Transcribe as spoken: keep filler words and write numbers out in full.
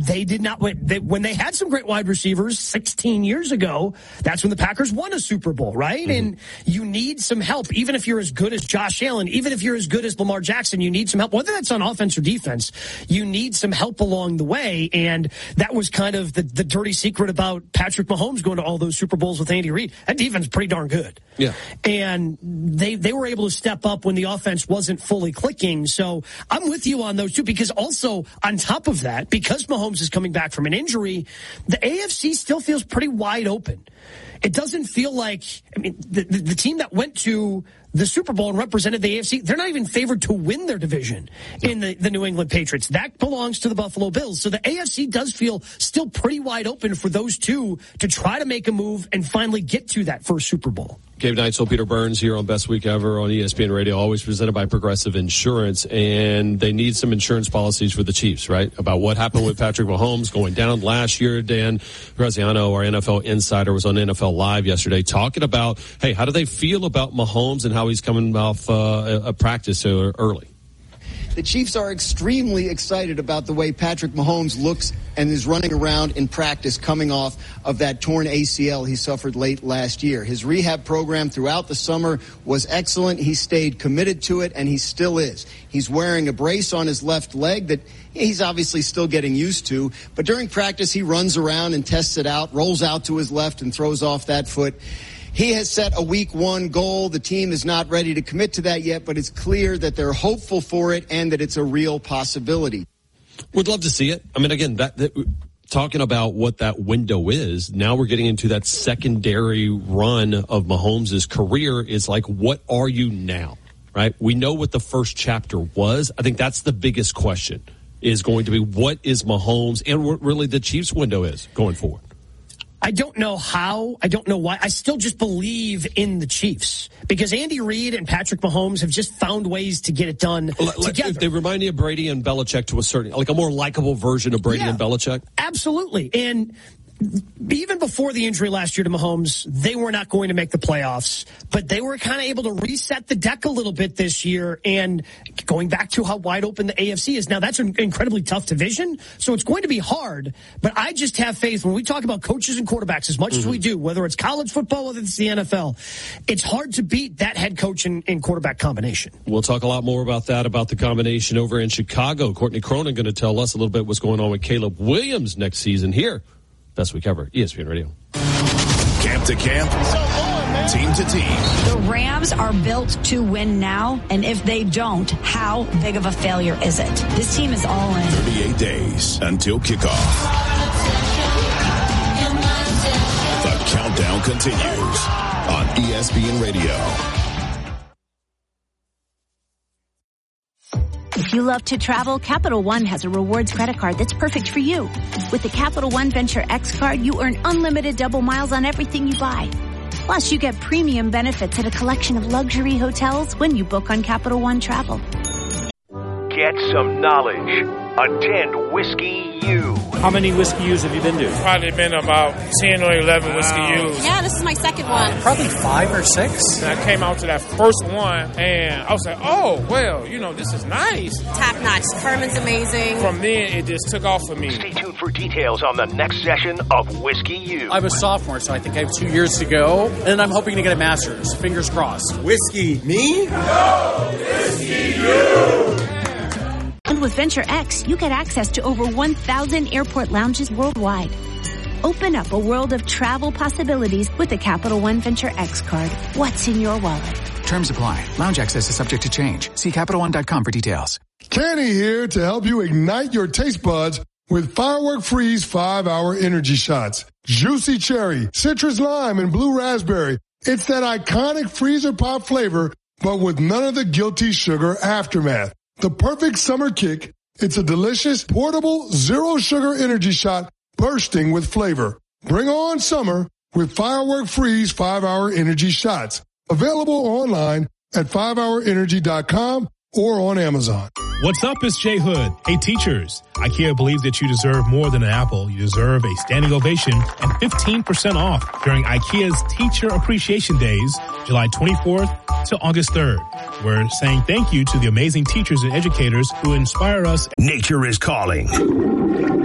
they did not win. They, when they had some great wide receivers sixteen years ago, that's when the Packers won a Super Bowl, right? Mm-hmm. And you need some help, even if you're as good as Josh Allen, even if you're as good as Lamar Jackson, you need some help. Whether that's on offense or defense, you need some help along the way. And that was kind of the, the dirty secret about Patrick Mahomes going to all those Super Bowls with Andy Reid. That defense is pretty darn good. Yeah. And they, they were able to step up when the offense wasn't fully clicking. So I'm with you on those two, because also on top of that, because Mahomes is coming back from an injury, the A F C still feels pretty wide open. It doesn't feel like, I mean, the, the, the team that went to the Super Bowl and represented the A F C, they're not even favored to win their division in the, the New England Patriots. That belongs to the Buffalo Bills. So the A F C does feel still pretty wide open for those two to try to make a move and finally get to that first Super Bowl. Gabe Neitzel, Peter Burns here on Best Week Ever on E S P N Radio, always presented by Progressive Insurance. And they need some insurance policies for the Chiefs, right? About what happened with Patrick Mahomes going down last year. Dan Graziano, our N F L insider, was on N F L Live yesterday talking about, hey, how do they feel about Mahomes and how he's coming off uh, a practice early? The Chiefs are extremely excited about the way Patrick Mahomes looks and is running around in practice coming off of that torn A C L he suffered late last year. His rehab program throughout the summer was excellent. He stayed committed to it, and he still is. He's wearing a brace on his left leg that he's obviously still getting used to. But during practice, he runs around and tests it out, rolls out to his left and throws off that foot. He has set a week one goal. The team is not ready to commit to that yet, but it's clear that they're hopeful for it and that it's a real possibility. Would love to see it. I mean, again, that, that talking about what that window is, now we're getting into that secondary run of Mahomes' career. Is like, what are you now, right? We know what the first chapter was. I think that's the biggest question, is going to be what is Mahomes and what really the Chiefs' window is going forward. I don't know how. I don't know why. I still just believe in the Chiefs because Andy Reid and Patrick Mahomes have just found ways to get it done like, together. They remind me of Brady and Belichick to a certain, like a more likable version of Brady yeah, and Belichick. Absolutely. And even before the injury last year to Mahomes, they were not going to make the playoffs, but they were kind of able to reset the deck a little bit this year. And going back to how wide open the A F C is now, that's an incredibly tough division. So it's going to be hard, but I just have faith when we talk about coaches and quarterbacks as much mm-hmm. as we do, whether it's college football, whether it's the N F L, it's hard to beat that head coach and, and quarterback combination. We'll talk a lot more about that, about the combination over in Chicago. Courtney Cronin going to tell us a little bit what's going on with Caleb Williams next season here. Best we cover, E S P N Radio. Camp to camp, team to team. The Rams are built to win now, and if they don't, how big of a failure is it? This team is all in. thirty-eight days until kickoff. The countdown continues on E S P N Radio. If you love to travel, Capital One has a rewards credit card that's perfect for you. With the Capital One Venture X card, you earn unlimited double miles on everything you buy. Plus, you get premium benefits at a collection of luxury hotels when you book on Capital One Travel. Get some knowledge. Attend Whiskey U. How many Whiskey U's have you been to? Probably been about ten or eleven Whiskey U's. Yeah, this is my second one. Probably five or six. And I came out to that first one, and I was like, oh, well, you know, this is nice. Top notch. Carmen's amazing. From then, it just took off for me. Stay tuned for details on the next session of Whiskey U. I'm a sophomore, so I think I have two years to go, and I'm hoping to get a master's. Fingers crossed. Whiskey me? No! Whiskey you! And with Venture X, you get access to over one thousand airport lounges worldwide. Open up a world of travel possibilities with the Capital One Venture X card. What's in your wallet? Terms apply. Lounge access is subject to change. See Capital One dot com for details. Kenny here to help you ignite your taste buds with Firework Freeze five hour energy shots. Juicy cherry, citrus lime, and blue raspberry. It's that iconic freezer pop flavor, but with none of the guilty sugar aftermath. The perfect summer kick. It's a delicious, portable, zero-sugar energy shot bursting with flavor. Bring on summer with Firework Freeze five hour energy shots. Available online at five hour energy dot com or on Amazon. What's up? It's Jay Hood. Hey, teachers. IKEA believes that you deserve more than an apple. You deserve a standing ovation and fifteen percent off during IKEA's Teacher Appreciation Days, July twenty-fourth to August third. We're saying thank you to the amazing teachers and educators who inspire us. Nature is calling.